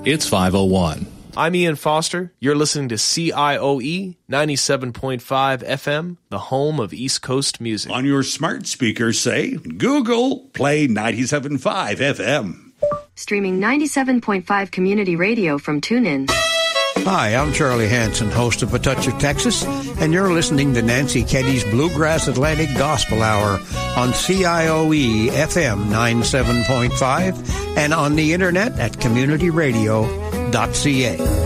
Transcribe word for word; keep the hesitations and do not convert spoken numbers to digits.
it's five oh one. I'm Ian Foster. You're listening to C I O E ninety-seven point five F M, the home of East Coast music. On your smart speaker, say, Google, play ninety-seven point five F M. Streaming ninety-seven point five community radio from TuneIn. Hi, I'm Charlie Hanson, host of A Touch of Texas, and you're listening to Nancy Keddy's Bluegrass Atlantic Gospel Hour on C I O E F M ninety-seven point five and on the internet at community radio dot c a.